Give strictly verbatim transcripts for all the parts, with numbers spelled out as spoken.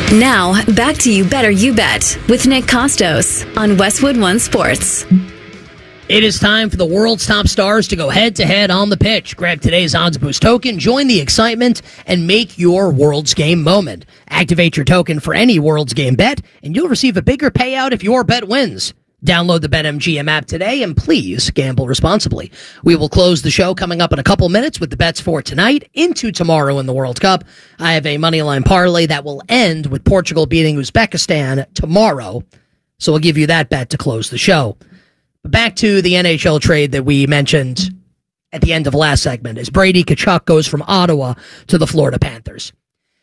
Now, back to You Better You Bet with Nick Costos on Westwood One Sports. It is time for the world's top stars to go head-to-head on the pitch. Grab today's Odds Boost token, join the excitement, and make your World's Game moment. Activate your token for any World's Game bet, and you'll receive a bigger payout if your bet wins. Download the BetMGM app today, and please gamble responsibly. We will close the show coming up in a couple minutes with the bets for tonight into tomorrow in the World Cup. I have a moneyline parlay that will end with Portugal beating Uzbekistan tomorrow, so we'll give you that bet to close the show. But back to the N H L trade that we mentioned at the end of last segment, as Brady Tkachuk goes from Ottawa to the Florida Panthers.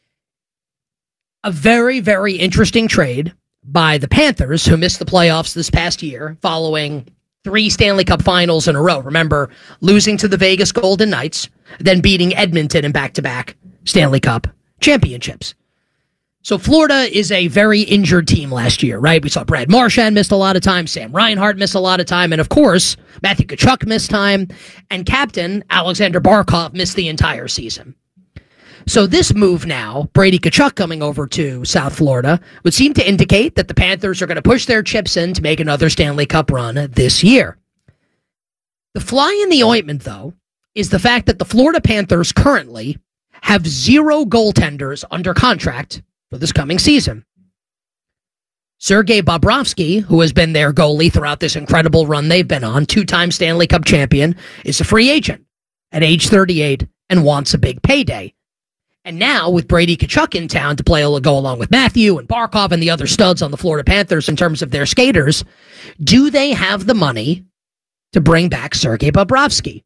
A very, very interesting trade by the Panthers, who missed the playoffs this past year following three Stanley Cup finals in a row. Remember, losing to the Vegas Golden Knights, then beating Edmonton in back-to-back Stanley Cup championships. So Florida is a very injured team last year, right? We saw Brad Marchand missed a lot of time, Sam Reinhart missed a lot of time, and of course, Matthew Tkachuk missed time, and captain Alexander Barkov missed the entire season. So this move now, Brady Tkachuk coming over to South Florida, would seem to indicate that the Panthers are going to push their chips in to make another Stanley Cup run this year. The fly in the ointment, though, is the fact that the Florida Panthers currently have zero goaltenders under contract for this coming season. Sergei Bobrovsky, who has been their goalie throughout this incredible run they've been on, two-time Stanley Cup champion, is a free agent at age thirty-eight and wants a big payday. And now, with Brady Tkachuk in town to play go along with Matthew and Barkov and the other studs on the Florida Panthers in terms of their skaters, do they have the money to bring back Sergei Bobrovsky?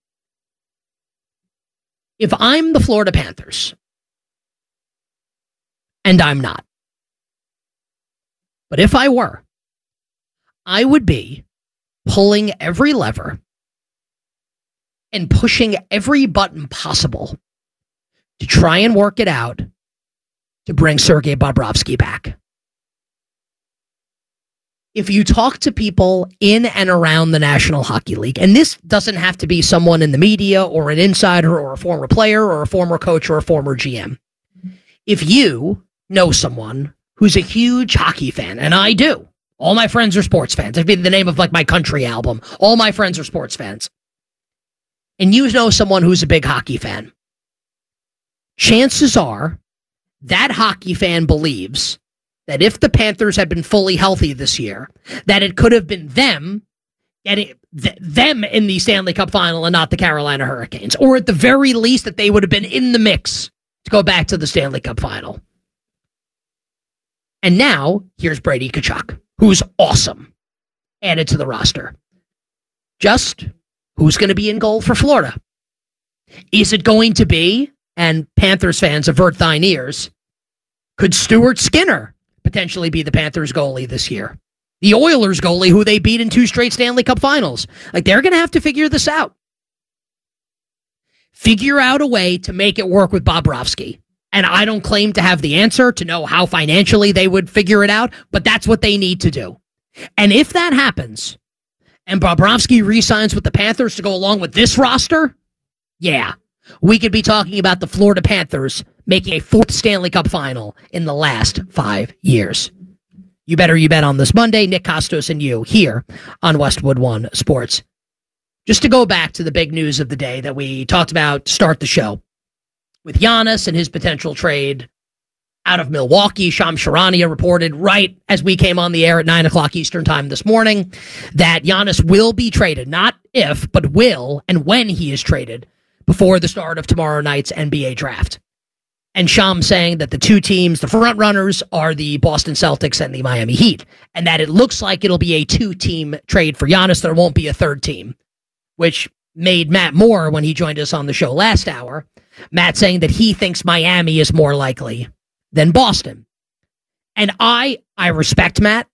If I'm the Florida Panthers, and I'm not, but if I were, I would be pulling every lever and pushing every button possible to try and work it out to bring Sergei Bobrovsky back. If you talk to people in and around the National Hockey League, and this doesn't have to be someone in the media or an insider or a former player or a former coach or a former G M. If you know someone who's a huge hockey fan, and I do, all my friends are sports fans. That'd be the name of like my country album. All my friends are sports fans. And you know someone who's a big hockey fan. Chances are that hockey fan believes that if the Panthers had been fully healthy this year, that it could have been them getting th- them in the Stanley Cup final and not the Carolina Hurricanes. Or at the very least that they would have been in the mix to go back to the Stanley Cup final. And now, here's Brady Tkachuk, who's awesome, added to the roster. Just who's going to be in goal for Florida? Is it going to be, and Panthers fans, avert thine ears, could Stuart Skinner potentially be the Panthers goalie this year? The Oilers goalie who they beat in two straight Stanley Cup finals. Like, they're going to have to figure this out. Figure out a way to make it work with Bobrovsky. And I don't claim to have the answer to know how financially they would figure it out, but that's what they need to do. And if that happens, and Bobrovsky re-signs with the Panthers to go along with this roster, yeah, we could be talking about the Florida Panthers making a fourth Stanley Cup final in the last five years. You better you bet on this Monday. Nick Costos and you here on Westwood One Sports. Just to go back to the big news of the day that we talked about to start the show, with Giannis and his potential trade out of Milwaukee. Shams Charania reported right as we came on the air at nine o'clock Eastern time this morning that Giannis will be traded, not if, but will, and when he is traded before the start of tomorrow night's N B A draft. And Shams saying that the two teams, the front runners, are the Boston Celtics and the Miami Heat, and that it looks like it'll be a two-team trade for Giannis. There won't be a third team, which made Matt Moore, when he joined us on the show last hour, Matt saying that he thinks Miami is more likely than Boston. And I I respect Matt.